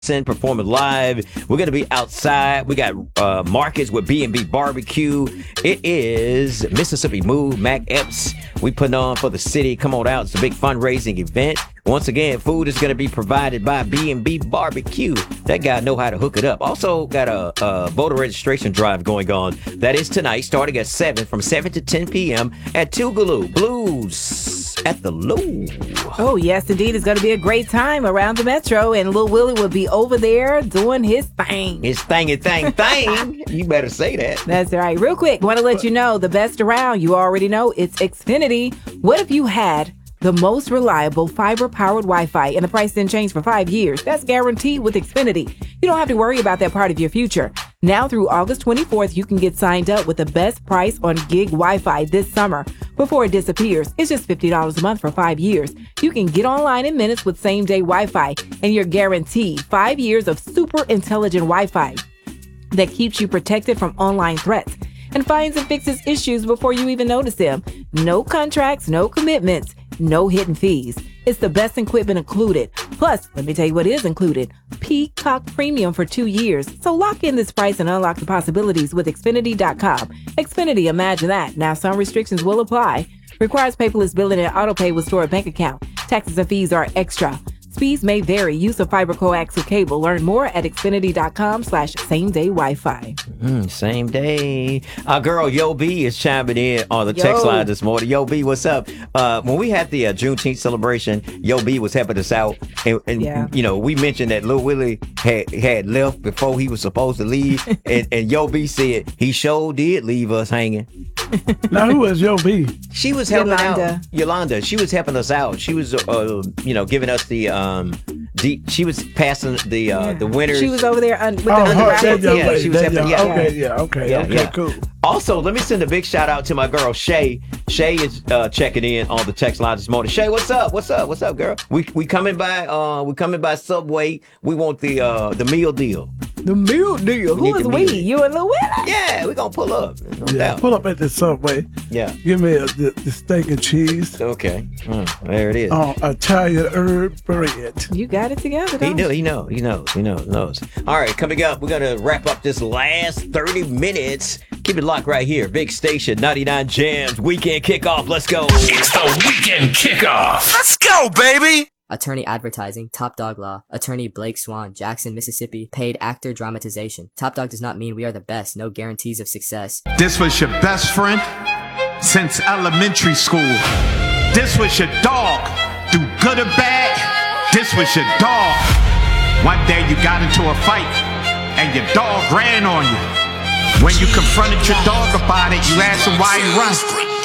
performing live. We're going to be outside. We got Marcus with B&B Barbecue. It is Mississippi Move, Mac Epps. We putting on for the city. Come on out. It's a big fundraising event. Once again, food is going to be provided by B&B Barbecue. That guy know how to hook it up. Also got a voter registration drive going on. That is tonight, starting at 7, from 7 to 10 p.m. at Tougaloo Blues at the Lou. Oh, yes, indeed. It's going to be a great time around the metro, and Lil Willie will be over there doing his thing. His thing. You better say that. That's right. Real quick, want to let you know the best around. You already know it's Xfinity. What if you had the most reliable fiber-powered Wi-Fi and the price didn't change for 5 years? That's guaranteed with Xfinity. You don't have to worry about that part of your future. Now through August 24th, you can get signed up with the best price on gig Wi-Fi this summer before it disappears. It's just $50 a month for 5 years. You can get online in minutes with same-day Wi-Fi, and you're guaranteed 5 years of super intelligent Wi-Fi that keeps you protected from online threats and finds and fixes issues before you even notice them. No contracts, no commitments, no hidden fees. It's the best equipment included. Plus, let me tell you what is included. Peacock Premium for 2 years. So lock in this price and unlock the possibilities with Xfinity.com. Xfinity, imagine that. Now, some restrictions will apply. Requires paperless billing and autopay with stored bank account. Taxes and fees are extra. Speeds may vary. Use of fiber coaxial cable. Learn more at Xfinity.com/same-day Wi-Fi. Same day. Our girl Yo B is chiming in on the text line this morning. Yo B, what's up? When we had the Juneteenth celebration, Yo B was helping us out. And you know, we mentioned that Lil Willie had left before he was supposed to leave. and Yo B said he sure did leave us hanging. Now, who was Yo B? She was helping out. Yolanda. She was helping us out. She was, giving us the she was passing the winners. She was over there with the undergraduates. Yeah, she was helping. Okay, cool. Also, let me send a big shout out to my girl Shay. Shay is checking in on the text line this morning. Shay, what's up? What's up, girl? We coming by Subway. We want the meal deal. The meal deal. Who is we? You and Lil Willie? Yeah, we're gonna pull up. Pull up at the Subway. Yeah. Give me the steak and cheese. Okay. There it is. Italian herb bread. You got it together. He knows. All right, coming up, we're gonna wrap up this last 30 minutes. Keep it locked right here. Big Station 99 Jams Weekend Kickoff. Let's go. It's the Weekend Kickoff. Let's go, baby. Attorney Advertising, Top Dog Law, Attorney Blake Swan, Jackson, Mississippi, Paid Actor Dramatization. Top Dog does not mean we are the best, no guarantees of success. This was your best friend since elementary school. This was your dog, through good or bad, this was your dog. One day you got into a fight, and your dog ran on you. When you confronted your dog about it, you asked him why he run.